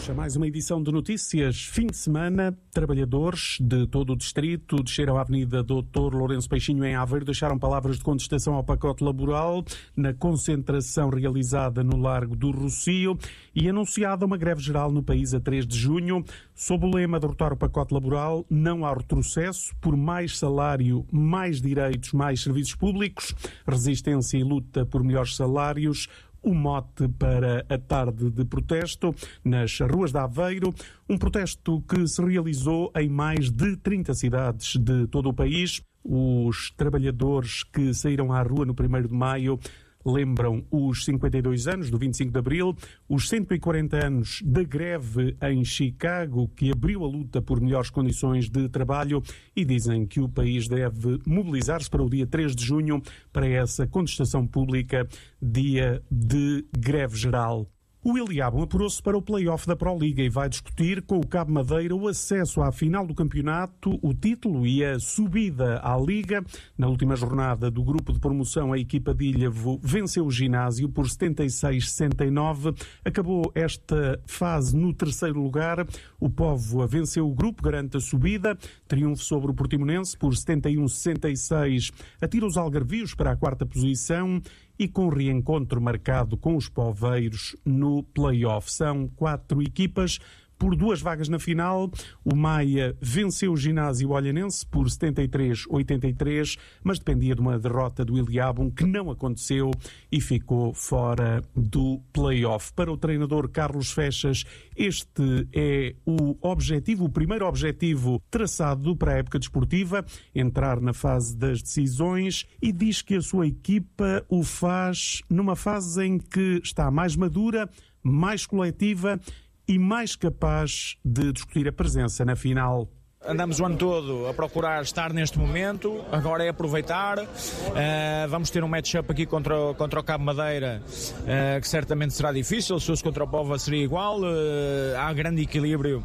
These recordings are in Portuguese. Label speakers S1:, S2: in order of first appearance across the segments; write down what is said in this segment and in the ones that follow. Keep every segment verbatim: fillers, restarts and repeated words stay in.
S1: Bem-vindos a mais uma edição de notícias. Fim de semana, trabalhadores de todo o distrito desceram a Avenida doutor Lourenço Peixinho em Aveiro, deixaram palavras de contestação ao pacote laboral na concentração realizada no Largo do Rocio e anunciada uma greve geral no país a três de junho. Sob o lema de derrotar o pacote laboral, não há retrocesso, por mais salário, mais direitos, mais serviços públicos, resistência e luta por melhores salários. O mote para a tarde de protesto nas ruas de Aveiro, um protesto que se realizou em mais de trinta cidades de todo o país. Os trabalhadores que saíram à rua no primeiro de maio lembram os cinquenta e dois anos do vinte e cinco de abril, os cento e quarenta anos da greve em Chicago, que abriu a luta por melhores condições de trabalho, e dizem que o país deve mobilizar-se para o dia três de junho para essa contestação pública, dia de greve geral. O Iliabum apurou-se para o play-off da Proliga e vai discutir com o Cabo Madeira o acesso à final do campeonato, o título e a subida à Liga. Na última jornada do grupo de promoção, a equipa de Ilhavo venceu o Ginásio por setenta e seis a sessenta e nove. Acabou esta fase no terceiro lugar. O Póvoa venceu o grupo, garante a subida. Triunfo sobre o Portimonense por setenta e um a sessenta e seis. Atira os algarvios para a quarta posição. E com reencontro marcado com os poveiros no play-off. São quatro equipas por duas vagas na final. O Maia venceu o Ginásio Olhanense por setenta e três a oitenta e três, mas dependia de uma derrota do Iliabum que não aconteceu e ficou fora do play-off. Para o treinador Carlos Fechas, este é o objetivo, o primeiro objetivo traçado para a época desportiva, entrar na fase das decisões, e diz que a sua equipa o faz numa fase em que está mais madura, mais coletiva e mais capaz de discutir a presença na final.
S2: Andamos o ano todo a procurar estar neste momento, agora é aproveitar. Uh, vamos ter um match-up aqui contra o, contra o Cabo Madeira, uh, que certamente será difícil. Se fosse contra o Póvoa seria igual. Uh, há grande equilíbrio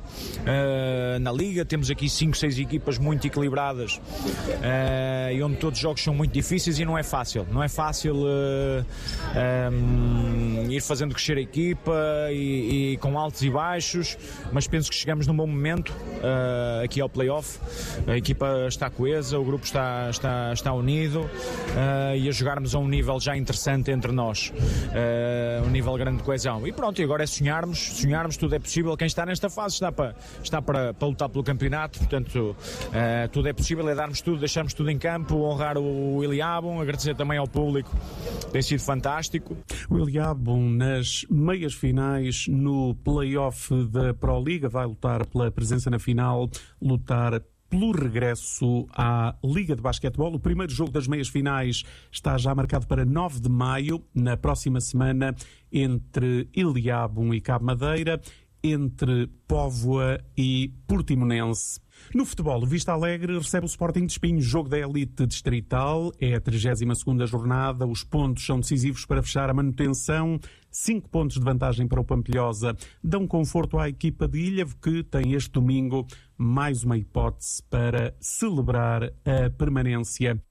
S2: uh, na Liga, temos aqui cinco, seis equipas muito equilibradas, uh, e onde todos os jogos são muito difíceis e não é fácil. Não é fácil uh, um, ir fazendo crescer a equipa e, e com altos e baixos, mas penso que chegamos num bom momento uh, aqui ao play-off. A equipa está coesa, o grupo está, está, está unido uh, e a jogarmos a um nível já interessante entre nós, uh, um nível grande de coesão. E pronto, e agora é sonharmos, sonharmos, tudo é possível. Quem está nesta fase está para, está para, para lutar pelo campeonato, portanto uh, tudo é possível, é darmos tudo, deixarmos tudo em campo, honrar o Iliabum, agradecer também ao público, tem sido fantástico.
S1: O Iliabum nas meias finais no play-off da Proliga vai lutar pela presença na final, lutar pelo regresso à Liga de Basquetebol. O primeiro jogo das meias finais está já marcado para nove de maio, na próxima semana, entre Iliabum e Cabo Madeira, entre Póvoa e Portimonense. No futebol, o Vista Alegre recebe o Sporting de Espinho, jogo da elite distrital. É a trigésima segunda jornada, os pontos são decisivos para fechar a manutenção. Cinco pontos de vantagem para o Pampilhosa dão conforto à equipa de Ilhavo, que tem este domingo mais uma hipótese para celebrar a permanência.